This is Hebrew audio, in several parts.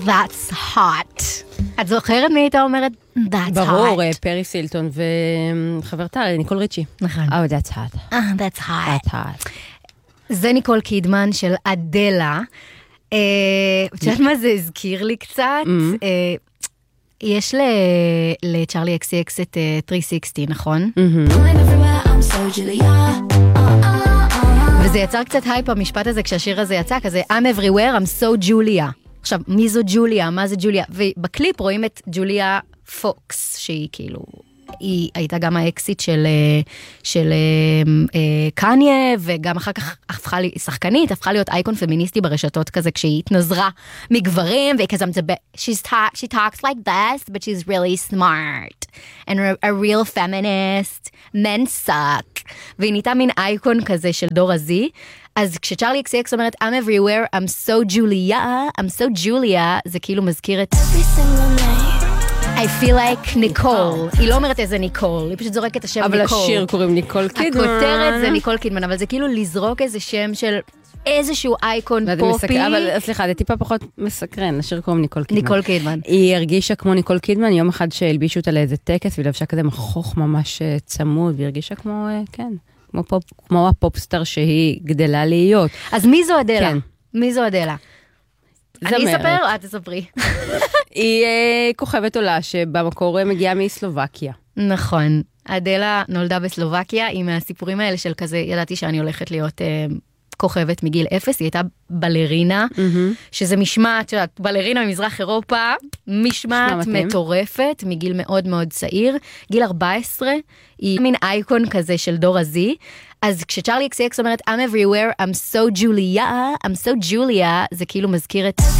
That's hot. את זוכרת מי הייתה אומרת? That's hot. ברור, פריס הילטון וחברתה, ניקול ריצ'י. נכון. Oh, that's hot. That's hot. That's hot. זה ניקול קידמן של אדלה. את יודעת מה זה הזכיר לי קצת? יש לצ'רלי אקס את 360, נכון? וזה יצר קצת הייפ המשפט הזה כשהשיר הזה יצא, כזה I'm everywhere, I'm so Julia. עכשיו, מי זו ג'וליה? מה זה ג'וליה? ובקליפ רואים את ג'וליה פוקס, שהיא כאילו, היא הייתה גם האקסיט של קניה, וגם אחר כך שחקנית, הפכה להיות אייקון פמיניסטי ברשתות כזה, כשהיא התנזרה מגברים, וכזה, she talks like this, but she's really smart, and a real feminist, men suck, והיא נהייתה מין אייקון כזה של דור הזי, אז כשצ'רלי אקס אומרת, I'm everywhere, I'm so Julia, זה כאילו מזכיר את I feel like ניקול. היא לא אומרת איזה ניקול, היא פשוט זורקת את השם ניקול. אבל השיר קוראים ניקול קידמן. הכותרת זה ניקול קידמן, אבל זה כאילו לזרוק איזה שם של איזשהו אייקון פופי. אבל סליחה, זה טיפה פחות מסקרן, השיר קוראים ניקול קידמן. ניקול קידמן. היא הרגישה כמו ניקול קידמן, יום אחד שהלבישו אותה לאיזה טקס, והיא לבשה כזה מכוך ממש צמוד, והיא הרגישה כמו, כן, כמו הפופסטר שהיא גדלה להיות. אז מי זו אדלה? מי זו אדלה? אני אספר או את תספרי? היא כוכבת עולה שבמקור מגיעה מסלובקיה. נכון. אדלה נולדה בסלובקיה, היא מהסיפורים האלה של כזה, ידעתי שאני הולכת להיות כוכבת מגיל 0, היא הייתה בלרינה, שזה משמעת, בלרינה ממזרח אירופה, משמעת מטורפת, מגיל מאוד מאוד צעיר, גיל 14, היא מין אייקון כזה של דור הזי, אז כשצ'רלי אקס אומרת, I'm everywhere, I'm so Julia, זה כאילו מזכיר את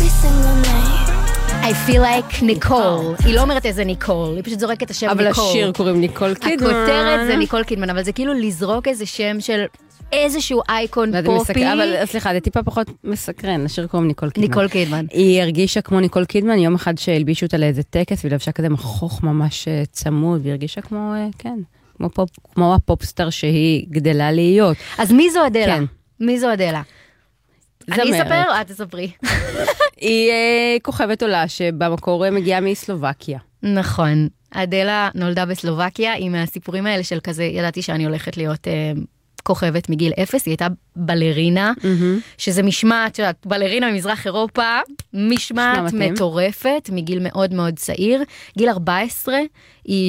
I feel like ניקול. היא לא אומרת איזה ניקול, היא פשוט זורקת את השם ניקול. אבל השיר קוראים ניקול קידמן. הכותרת זה ניקול קידמן, אבל זה כאילו לזרוק איזה שם של איזשהו אייקון פופי. אבל סליחה, זה טיפה פחות מסקרן, השיר קוראים ניקול קידמן. ניקול קידמן. היא הרגישה כמו ניקול קידמן, יום אחד שהלבישו אותה לאיזה טקס, והיא לבשה כזה מכוך ממש צמוד, והיא הרגישה כמו, כן, כמו הפופסטר שהיא גדלה להיות. אז מי זו אדלה? כן. מי זו אדלה? אני אספר או את תספרי? היא כוכבת עולה שבמקור מגיעה מסלובקיה. נכון. אדלה נולדה בסלובקיה, היא מהסיפורים האלה של כזה, ידעתי שאני הולכת להיות כוכבת מגיל 0, היא הייתה בלרינה, שזה משמעת, בלרינה ממזרח אירופה, משמעת מטורפת, מגיל מאוד מאוד צעיר, גיל 14, היא